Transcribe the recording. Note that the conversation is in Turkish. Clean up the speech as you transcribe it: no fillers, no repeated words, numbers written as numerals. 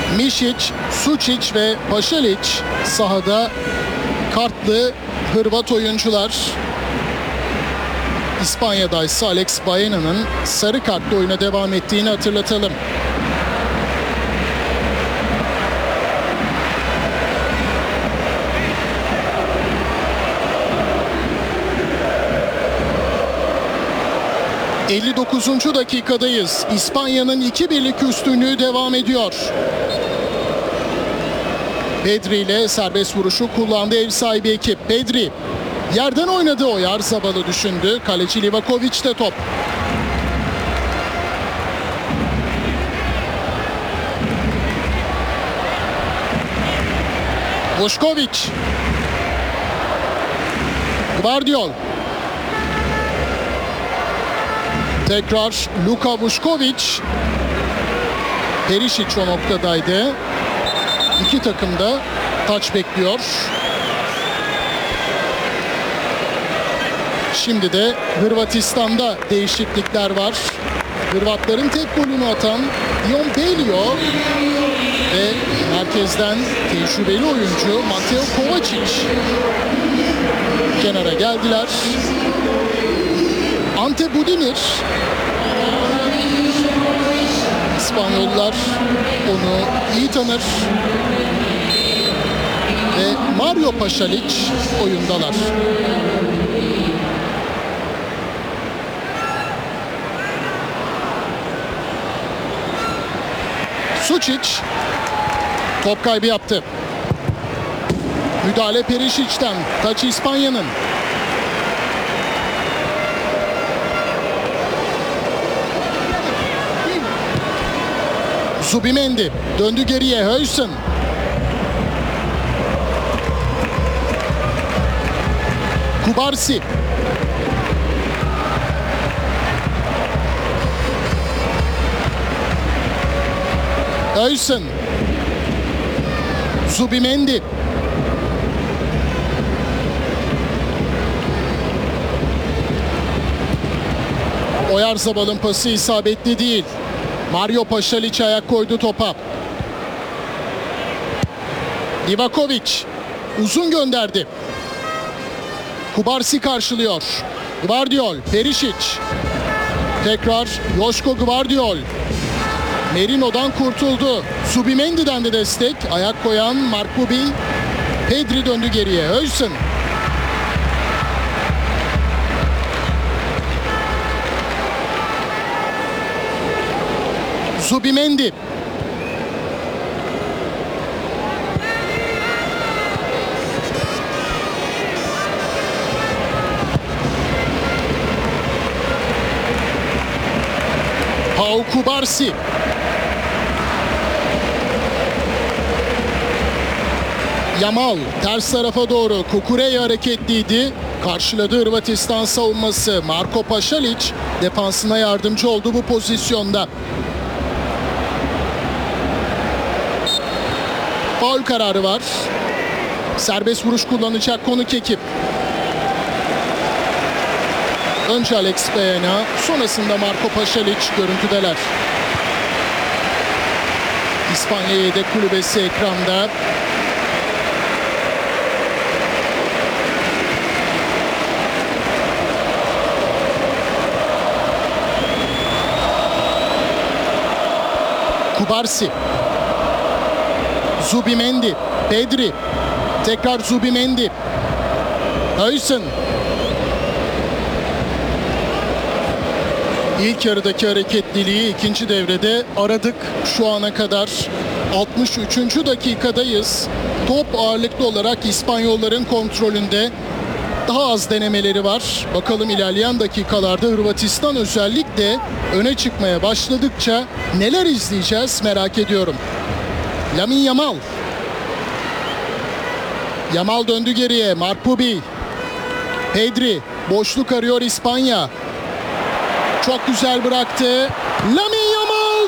Mišić, Sučić ve Pašalić sahada, kartlı Hırvat oyuncular. İspanya'da ise Alex Baena'nın sarı kartlı oyuna devam ettiğini hatırlatalım. ...59. dakikadayız. İspanya'nın 2-1'lik üstünlüğü devam ediyor. Pedri ile serbest vuruşu kullandı ev sahibi ekip. Pedri yerden oynadı, Oyarzabal'ı düşündü. Kaleci Livakovic'te top. Vušković. Gvardiol. Tekrar Luka Vušković. Perišić o noktadaydı. İki takım da taç bekliyor. Şimdi de Hırvatistan'da değişiklikler var. Hırvatların tek golünü atan Ion Pelio ve merkezden tecrübeli oyuncu Mateo Kovačić kenara geldiler. Ante Budimir, İspanyollar onu iyi tanır ve Mario Pašalić oyundalar. Sučić top kaybı yaptı. Müdahale Perišić'ten. Taç İspanya'nın. Zubimendi döndü geriye. Huijsen. Kubarsi. Huijsen. Zubimendi. Oyarzabal'ın pası isabetli değil. Mario Pašalić ayak koydu topa. Livaković uzun gönderdi. Kubarsi karşılıyor. Gvardiol, Perišić. Tekrar Joško Gvardiol. Merino'dan kurtuldu. Zubimendi'den de destek. Ayak koyan Mark Bubi. Pedri döndü geriye. Huijsen. Zubimendi. Pau Kubarsi. Yamal ters tarafa doğru. Kukureya hareketliydi. Karşıladı Hırvatistan savunması. Marko Pašalić defansına yardımcı oldu bu pozisyonda. Faul kararı var. Serbest vuruş kullanacak konuk ekip. Önce Alex Baena, sonrasında Marko Pašalić görüntüdeler. İspanya yedek kulübesi ekranda. Kubarsi. Zubimendi. Pedri. Tekrar Zubimendi. Huijsen. İlk yarıdaki hareketliliği ikinci devrede aradık. Şu ana kadar 63. dakikadayız. Top ağırlıklı olarak İspanyolların kontrolünde. Daha az denemeleri var. Bakalım ilerleyen dakikalarda Hırvatistan özellikle öne çıkmaya başladıkça neler izleyeceğiz merak ediyorum. Lamine Yamal. Yamal döndü geriye. Mark Bubi. Pedri. Boşluk arıyor İspanya. Çok güzel bıraktı. Lamine